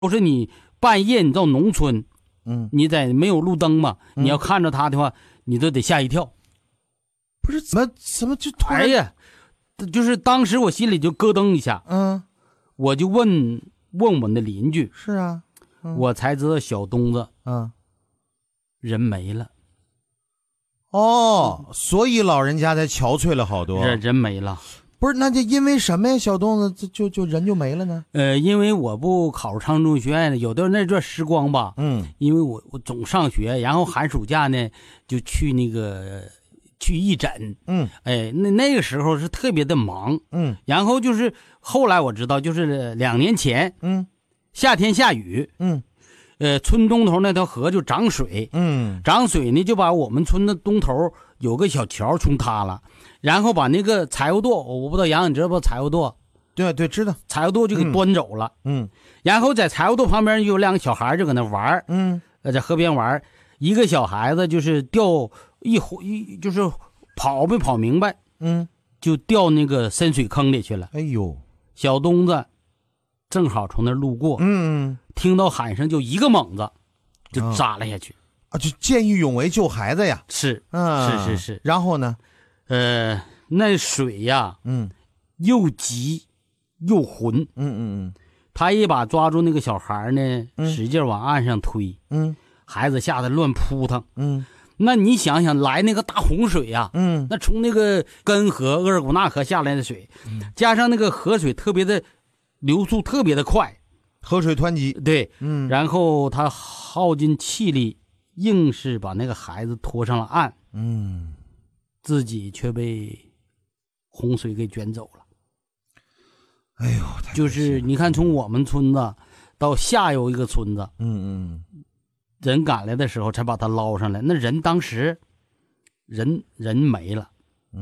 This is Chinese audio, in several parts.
不是你半夜你到农村，你在没有路灯嘛，你要看着他的话，你都得吓一跳。 不是怎么就突然？ 哎呀，就是当时我心里就咯噔一下，我就问我们的邻居， 是啊， 我才知道小东子，人没了。 哦，所以老人家才憔悴了好多。 人没了。 不是，那就因为什么呀？小东子就人就没了呢？ 因为我不考入昌中学院的，有的那段时光吧，因为我总上学，然后寒暑假呢就去去义诊，那个时候是特别的忙，然后就是后来我知道，就是2年前，夏天下雨，村东头那条河就涨水，涨水呢就把我们村的东头有个小桥冲塌了，然后把那个柴油垛，我不知道杨你知道不？柴油垛， 对，知道。 柴油垛就给端走了，然后在柴油垛旁边就有2个小孩就搁那玩，在河边玩，一个小孩子就是掉就是跑没跑明白，就掉那个深水坑里去了。 哎呦， 小东子正好从那路过，听到喊声就一个猛子就扎了下去， 就见义勇为救孩子呀。 是， 然后呢？ 那水呀，又急又浑，他一把抓住那个小孩呢，使劲往岸上推，孩子吓得乱扑腾，那你想想来那个大洪水呀，那从那个根河额尔古纳河下来的水，加上那个河水特别的流速特别的快， 河水湍急， 对，然后他耗尽气力，硬是把那个孩子拖上了岸，自己却被洪水给卷走了。 哎呦， 就是你看，从我们村子到下游一个村子，人赶来的时候才把他捞上来，那人当时人没了，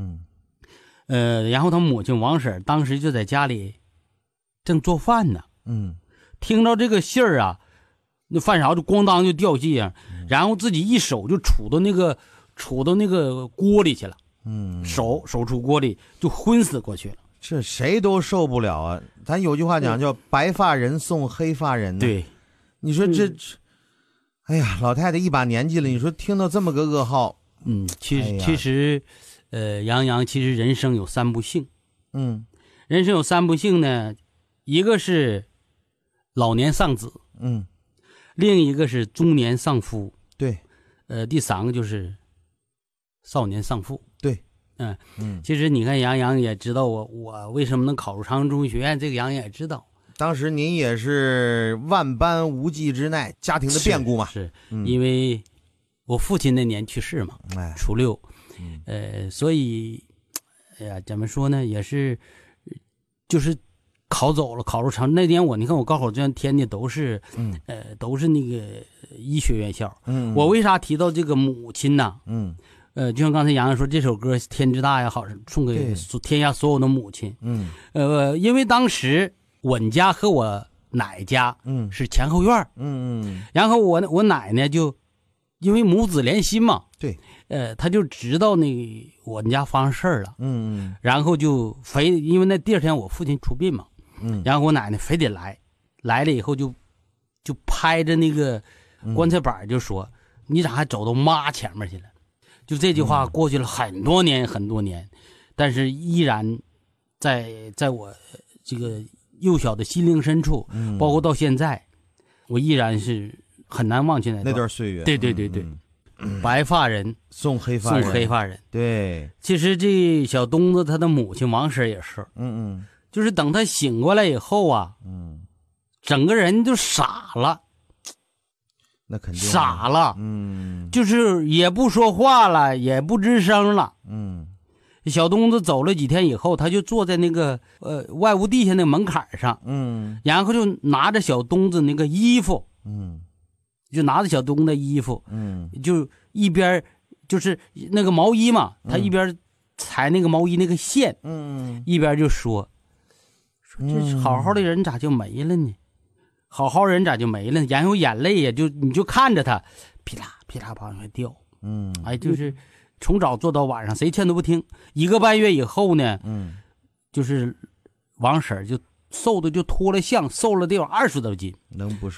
然后他母亲王婶当时就在家里正做饭呢，听到这个信儿啊，那饭勺就咣当就掉地上，然后自己一手就杵到那个锅里去了，手杵锅里就昏死过去了。 这谁都受不了啊！咱有句话讲叫白发人送黑发人呢。 对， 你说这，哎呀，老太太一把年纪了，你说听到这么个噩耗， 其实，杨其实人生有3不幸，人生有3不幸呢，一个是老年丧子，另一个是中年丧夫， 对， 第3个就是少年丧父， 对， 其实你看杨也知道我为什么能考入长中学院，这个杨也知道。 当时您也是万般无计之奈，家庭的变故嘛， 是因为我父亲那年去世嘛，初6，所以，哎呀，怎么说呢，也是，就是考走了，考入长那年你看我高考卷填的都是，都是那个医学院校，我为啥提到这个母亲呢？就像刚才杨洋说，这首歌天之大呀，好送给天下所有的母亲。因为当时我家和我奶家是前后院，然后我奶奶就因为母子连心嘛， 对， 他就知道我们家发生事儿了，然后就因为那第2天我父亲出殡嘛，然后我奶奶非得来了以后就拍着那个棺材板就说：“你咋还走到妈前面去了？”就这句话过去了很多年，但是依然在我这个幼小的心灵深处，包括到现在，我依然是很难忘记那段岁月。 对，白发人送黑发人，对。 其实这小东子他的母亲王婶也是，就是等他醒过来以后啊，整个人就傻了。 那肯定傻了，就是也不说话了，也不吱声了，小东子走了几天以后，他就坐在那个外屋地下那门槛上，然后就拿着小东子那个衣服，就拿着小东子的衣服，就一边就是那个毛衣嘛，他一边裁那个毛衣那个线，一边就说这好好的人咋就没了呢？好好人咋就没了？然后眼泪呀，你就看着他，噼啦噼啦往外掉。就是从早做到晚上，谁劝都不听。1个半月以后呢，就是王婶就瘦的就脱了相，瘦了得有20多斤。 能不